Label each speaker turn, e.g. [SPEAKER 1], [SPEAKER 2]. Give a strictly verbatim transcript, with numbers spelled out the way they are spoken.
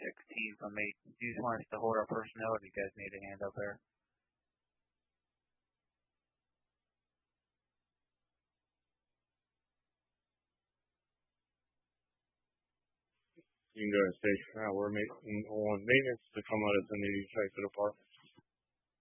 [SPEAKER 1] sixteen from me. Do you just want us to hold our personnel, or do you guys need a hand up there?
[SPEAKER 2] You can go ahead and stay. Uh, we're ma- on maintenance to come out as the new face of the park.